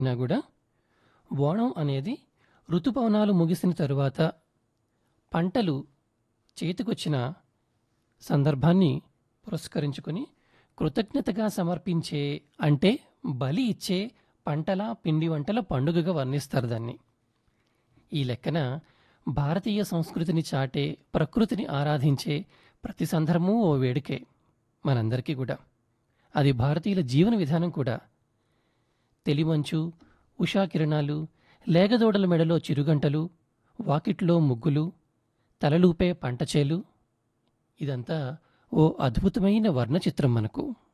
అయినా కూడా ఓణం అనేది ఋతుపవనాలు ముగిసిన తరువాత పంటలు చేతికొచ్చిన సందర్భాన్ని పురస్కరించుకొని కృతజ్ఞతగా సమర్పించే అంటే బలి ఇచ్చే పంటల పిండి వంటల పండుగగా వర్ణిస్తారు దాన్ని. ఈ లెక్కన భారతీయ సంస్కృతిని చాటే, ప్రకృతిని ఆరాధించే ప్రతి సందర్భము ఓ వేడుకే మనందరికీ కూడా. అది భారతీయుల జీవన విధానం కూడా. తెలిమంచు, ఉషాకిరణాలు, లేగదోడల మెడలో చిరుగంటలు, వాకిట్లో ముగ్గులు, తలలూపే పంటచేలు, ఇదంతా ఓ అద్భుతమైన వర్ణచిత్రం మనకు.